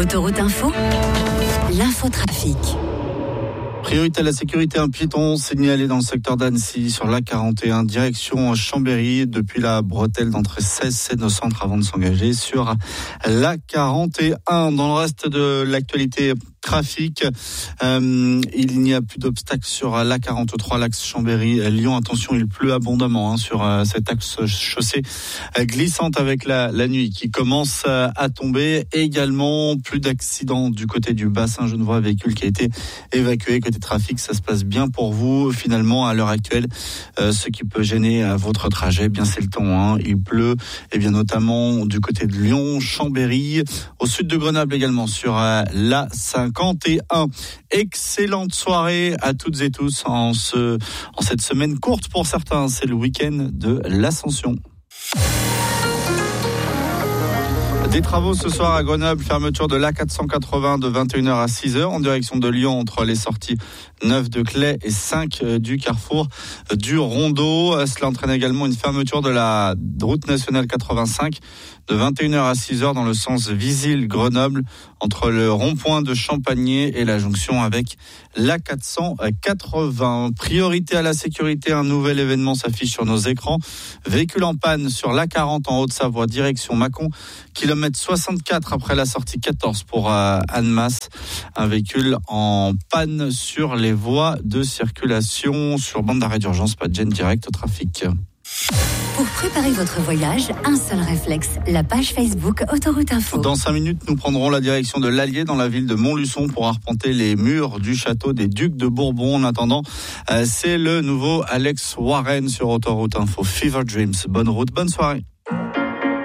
Autoroute Info, l'infotrafic. Priorité à la sécurité, un piéton signalé dans le secteur d'Annecy sur l'A41, direction Chambéry, depuis la bretelle d'entrée 16, c'est au centre avant de s'engager sur l'A41. Dans le reste de l'actualité trafic, il n'y a plus d'obstacles sur l'A43, l'axe Chambéry-Lyon. Attention, il pleut abondamment sur cet axe chaussée glissante avec la nuit qui commence à tomber. Également, plus d'accidents du côté du Bas-Saint-Genevois, véhicule qui a été évacué. Côté trafic, ça se passe bien pour vous. Finalement, à l'heure actuelle, ce qui peut gêner votre trajet, bien c'est le temps. Il pleut, et bien notamment du côté de Lyon, Chambéry, au sud de Grenoble également sur l'A51. Excellente soirée à toutes et tous en cette semaine courte pour certains. C'est le week-end de l'Ascension. Des travaux ce soir à Grenoble, fermeture de l'A480 de 21h à 6h en direction de Lyon entre les sorties 9 de Claye et 5 du carrefour du Rondeau. Cela entraîne également une fermeture de la route nationale 85 de 21h à 6h dans le sens Visil-Grenoble entre le rond-point de Champagné et la jonction avec l'A480. Priorité à la sécurité, un nouvel événement s'affiche sur nos écrans. Véhicule en panne sur l'A40 en Haute-Savoie, direction Mâcon, kilomètre 64 après la sortie 14 pour Annemasse. Un véhicule en panne sur les voies de circulation. Sur bande d'arrêt d'urgence, pas de gêne direct au trafic. Pour préparer votre voyage, un seul réflexe, la page Facebook Autoroute Info. Dans 5 minutes, nous prendrons la direction de l'Allier dans la ville de Montluçon pour arpenter les murs du château des Ducs de Bourbon. En attendant, c'est le nouveau Alex Warren sur Autoroute Info. Fever Dreams. Bonne route, bonne soirée.